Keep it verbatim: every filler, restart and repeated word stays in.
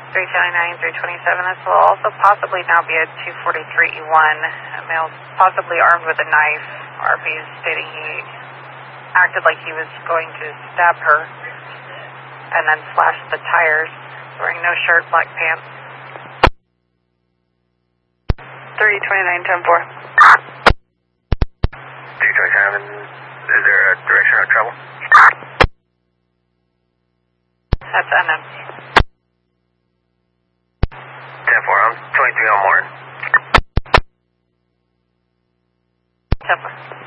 three twenty-nine, three twenty-seven. This will also possibly now be a two forty-three E one. A male possibly armed with a knife. R P is stating he acted like he was going to stab her and then slashed the tires. Wearing no shirt, black pants. three twenty-nine, ten four. three twenty-seven, is there a direction of travel? That's N M. ten four, I'm twenty-three on Martin. ten four.